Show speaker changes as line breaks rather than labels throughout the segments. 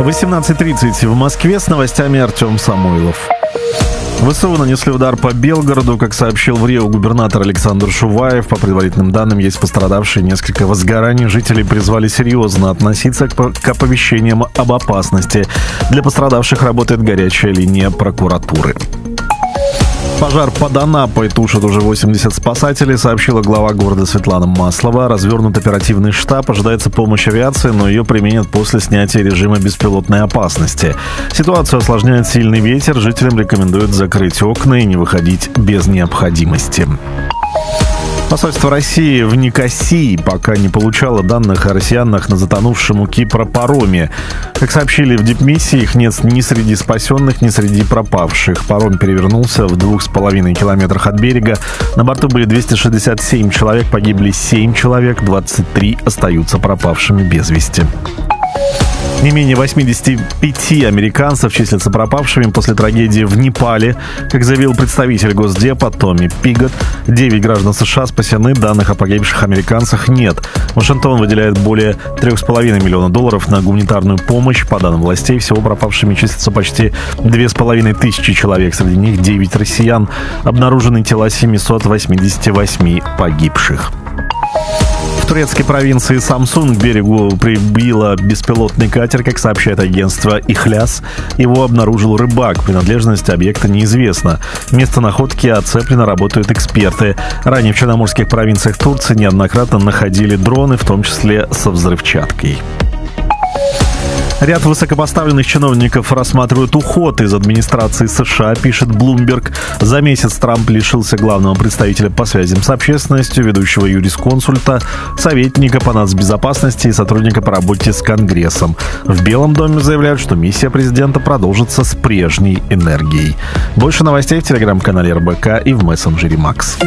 18:30 в Москве, с новостями Артем Самойлов. ВСУ нанесли удар по Белгороду. Как сообщил в Рио губернатор Александр Шуваев, по предварительным данным, есть пострадавшие, несколько возгораний. Жители призвали серьезно относиться к оповещениям об опасности. Для пострадавших работает горячая линия прокуратуры. Пожар под Анапой тушат уже 80 спасателей, сообщила глава города Светлана Маслова. Развернут оперативный штаб, ожидается помощь авиации, но ее применят после снятия режима беспилотной опасности. Ситуацию осложняет сильный ветер, жителям рекомендуют закрыть окна и не выходить без необходимости. Посольство России в Никосии пока не получало данных о россиянах на затонувшем у Кипра пароме. Как сообщили в дипмиссии, их нет ни среди спасенных, ни среди пропавших. Паром перевернулся в 2,5 километрах от берега. На борту были 267 человек, погибли 7 человек, 23 остаются пропавшими без вести. Не менее 85 американцев числятся пропавшими после трагедии в Непале. Как заявил представитель Госдепа Томми Пигот, 9 граждан США спасены, данных о погибших американцах нет. Вашингтон выделяет более $3,5 миллиона на гуманитарную помощь. По данным властей, всего пропавшими числятся почти 2500 человек. Среди них 9 россиян. Обнаружены тела 788 погибших. В турецкой провинции Самсун к берегу прибило беспилотный катер, как сообщает агентство «Ихляс». Его обнаружил рыбак. Принадлежность объекта неизвестна. Место находки оцеплено, работают эксперты. Ранее в черноморских провинциях Турции неоднократно находили дроны, в том числе со взрывчаткой. Ряд высокопоставленных чиновников рассматривают уход из администрации США, пишет Bloomberg. За месяц Трамп лишился главного представителя по связям с общественностью, ведущего юрисконсульта, советника по нацбезопасности и сотрудника по работе с Конгрессом. В Белом доме заявляют, что миссия президента продолжится с прежней энергией. Больше новостей в телеграм-канале РБК и в мессенджере Макс.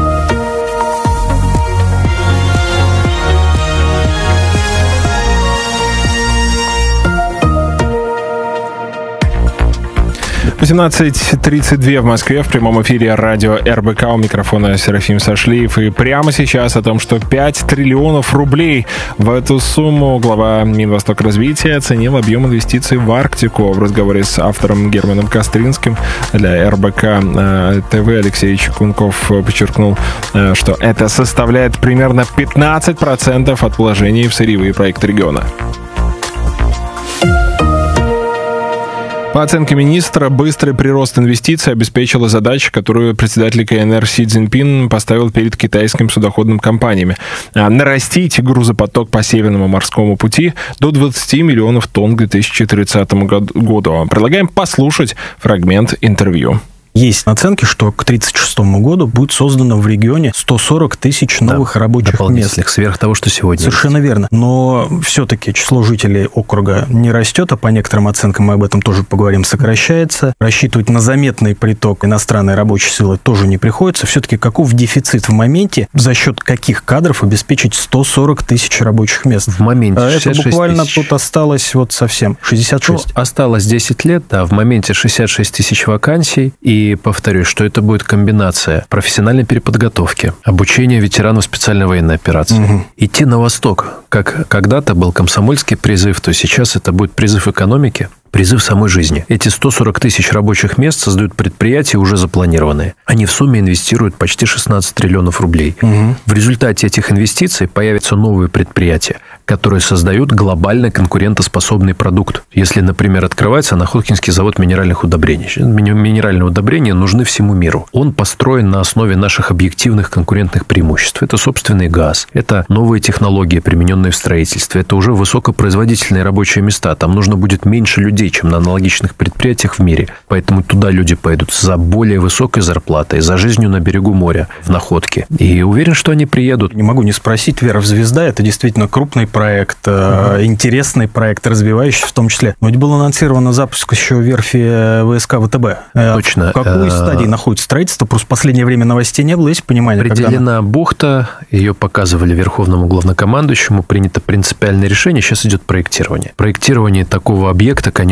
18:32 в Москве, в прямом эфире радио РБК, у микрофона Серафим Сашлиев. И прямо сейчас о том, что 5 триллионов рублей в эту сумму глава Минвостокразвития оценил объем инвестиций в Арктику. В разговоре с автором Германом Костринским для РБК ТВ Алексей Чекунков подчеркнул, что это составляет примерно 15% от вложений в сырьевые проекты региона. По оценке министра, быстрый прирост инвестиций обеспечила задачу, которую председатель КНР Си Цзиньпин поставил перед китайскими судоходными компаниями. Нарастить грузопоток по Северному морскому пути до 20 миллионов тонн к 2030 году. Предлагаем послушать фрагмент интервью.
Есть оценки, что к 1936 году будет создано в регионе 140 тысяч новых рабочих мест.
Сверх того, что сегодня.
Совершенно верно. Но все-таки число жителей округа не растет, а по некоторым оценкам, мы об этом тоже поговорим, сокращается. Рассчитывать на заметный приток иностранной рабочей силы тоже не приходится. Все-таки каков дефицит в моменте, за счет каких кадров обеспечить 140 тысяч рабочих мест?
В моменте 66
это буквально
тысяч.
Тут осталось вот совсем 66.
Ну, осталось 10 лет, да, в моменте 66 тысяч вакансий. И повторюсь, что это будет комбинация профессиональной переподготовки, обучения ветеранов специальной военной операции. Идти на восток, как когда-то был комсомольский призыв, то сейчас это будет призыв экономики, призыв самой жизни. Эти 140 тысяч рабочих мест создают предприятия, уже запланированные. Они в сумме инвестируют почти 16 триллионов рублей. В результате этих инвестиций появятся новые предприятия, которые создают глобально конкурентоспособный продукт. Если, например, открывается Находкинский завод минеральных удобрений. Минеральные удобрения нужны всему миру. Он построен на основе наших объективных конкурентных преимуществ. Это собственный газ, это новые технологии, примененные в строительстве, это уже высокопроизводительные рабочие места. Там нужно будет меньше людей, чем на аналогичных предприятиях в мире. Поэтому туда люди пойдут за более высокой зарплатой, за жизнью на берегу моря, в Находке. И уверен, что они приедут.
Не могу не спросить, «Вера в звезда» — это действительно крупный проект, интересный проект, развивающийся в том числе. Но ведь был анонсирован запуск еще верфи ВСК ВТБ.
Точно.
В какой стадии находится строительство? Просто в последнее время новостей не было, есть понимание?
Определена бухта, ее показывали верховному главнокомандующему, принято принципиальное решение, сейчас идет проектирование. Проектирование такого объекта, конечно,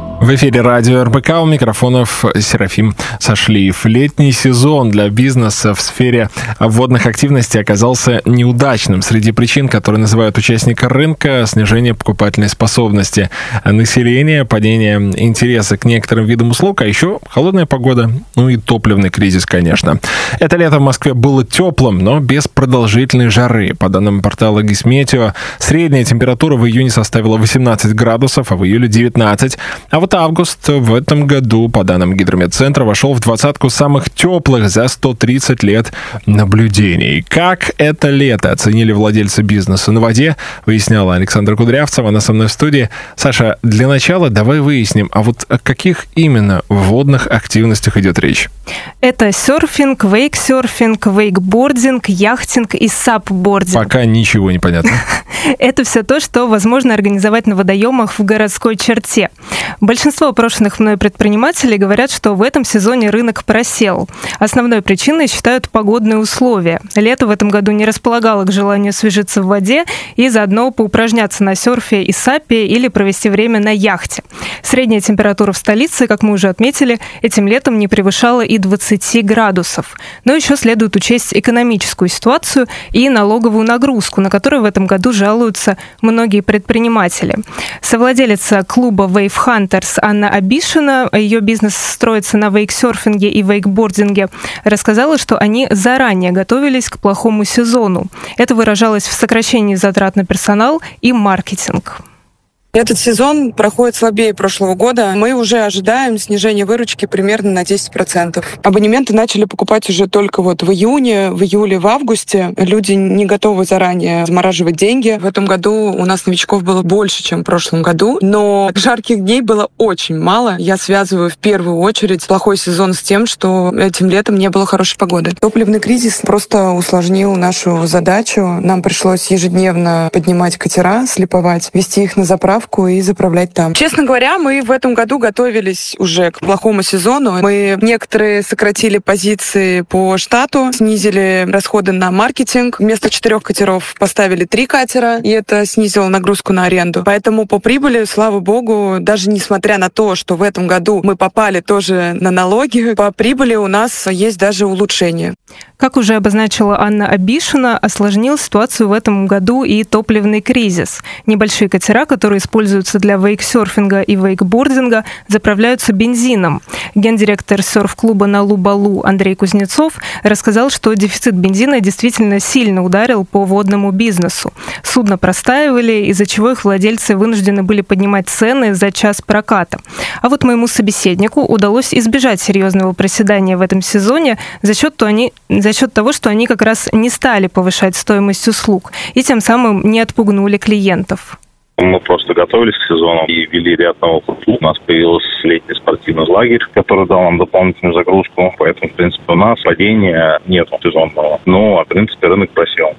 В эфире радио РБК, у микрофонов Серафим Сашлиев. Летний сезон для бизнеса в сфере водных активностей оказался неудачным. Среди причин, которые называют участника рынка, снижение покупательной способности населения, падение интереса к некоторым видам услуг, а еще холодная погода, ну и топливный кризис, конечно. Это лето в Москве было теплым, но без продолжительной жары. По данным портала Гисметео, средняя температура в июне составила 18 градусов, а в июле 19. А вот август в этом году, по данным Гидрометцентра, вошел в двадцатку самых теплых за 130 лет наблюдений. Как это лето оценили владельцы бизнеса на воде, выясняла Александра Кудрявцева. Она со мной в студии. Саша, для начала давай выясним, а вот о каких именно водных активностях идет речь?
Это серфинг, вейксерфинг, вейкбординг, яхтинг и сапбординг.
Пока ничего не понятно.
Это все то, что возможно организовать на водоемах в городской черте. Большинство опрошенных мной предпринимателей говорят, что в этом сезоне рынок просел. Основной причиной считают погодные условия. Лето в этом году не располагало к желанию освежиться в воде и заодно поупражняться на серфе и сапе или провести время на яхте. Средняя температура в столице, как мы уже отметили, этим летом не превышала и 20 градусов. Но еще следует учесть экономическую ситуацию и налоговую нагрузку, на которую в этом году жалуются многие предприниматели. Совладелица клуба Wave Hunters Анна Абишина, ее бизнес строится на вейксерфинге и вейкбординге, рассказала, что они заранее готовились к плохому сезону. Это выражалось в сокращении затрат на персонал и маркетинг.
Этот сезон проходит слабее прошлого года. Мы уже ожидаем снижения выручки примерно на 10%. Абонементы начали покупать уже только вот в июне, в июле, в августе. Люди не готовы заранее замораживать деньги. В этом году у нас новичков было больше, чем в прошлом году. Но жарких дней было очень мало. Я связываю в первую очередь плохой сезон с тем, что этим летом не было хорошей погоды. Топливный кризис просто усложнил нашу задачу. Нам пришлось ежедневно поднимать катера, слиповать, вести их на заправку и заправлять там. Честно говоря, мы в этом году готовились уже к плохому сезону. Мы некоторые сократили позиции по штату, снизили расходы на маркетинг. Вместо 4 катеров поставили 3 катера, и это снизило нагрузку на аренду. Поэтому по прибыли, слава богу, даже несмотря на то, что в этом году мы попали тоже на налоги, по прибыли у нас есть даже улучшение.
Как уже обозначила Анна Абишина, осложнил ситуацию в этом году и топливный кризис. Небольшие катера, которые используются для вейксерфинга и вейкбординга, заправляются бензином. Гендиректор серф-клуба на Лубалу Андрей Кузнецов рассказал, что дефицит бензина действительно сильно ударил по водному бизнесу. Судна простаивали, из-за чего их владельцы вынуждены были поднимать цены за час проката. А вот моему собеседнику удалось избежать серьезного проседания в этом сезоне за счет того, что они как раз не стали повышать стоимость услуг и тем самым не отпугнули клиентов.
Мы просто готовились к сезону и ввели ряд новых услуг. У нас появился летний спортивный лагерь, который дал нам дополнительную загрузку. Поэтому, в принципе, у нас падения нет сезонного. Но, в принципе, рынок просел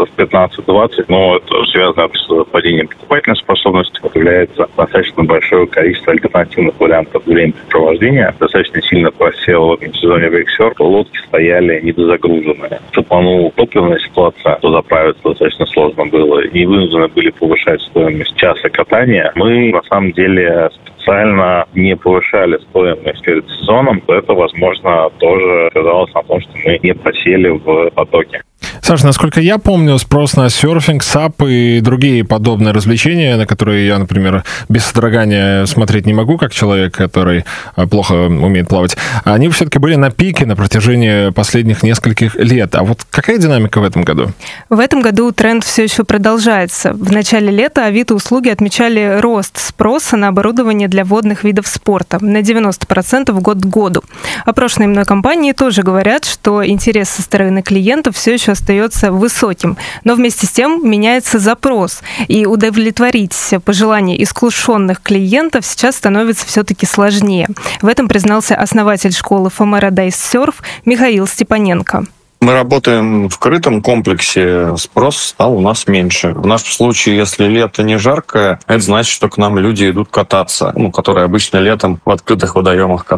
15-20%. Но это связано с падением покупательной способности. Появляется достаточно большое количество альтернативных вариантов времяпрепровождения. Достаточно сильно просел в этом сезоне вейксерф. Лодки стояли недозагруженные. Цепанула топливная ситуация, то заправиться достаточно сложно было. И вынуждены были повышать стоимость часа катания. Мы, на самом деле, специально не повышали стоимость перед сезоном, то это, возможно, тоже сказалось на том, что мы не просели в потоке.
Саша, насколько я помню, спрос на серфинг, сап и другие подобные развлечения, на которые я, например, без содрогания смотреть не могу, как человек, который плохо умеет плавать, они все-таки были на пике на протяжении последних нескольких лет. А вот какая динамика в этом году? В
этом году тренд все еще продолжается. В начале лета Авито-услуги отмечали рост спроса на оборудование для водных видов спорта на 90% год к году. Опрошенные мной компании тоже говорят, что интерес со стороны клиентов все еще остается высоким. Но вместе с тем меняется запрос. И удовлетворить пожелания искушенных клиентов сейчас становится все-таки сложнее. В этом признался основатель школы Paradise Surf Михаил Степаненко.
Мы работаем в крытом комплексе, спрос стал у нас меньше. В нашем случае, если лето не жаркое, это значит, что к нам люди идут кататься, которые обычно летом в открытых водоемах катаются.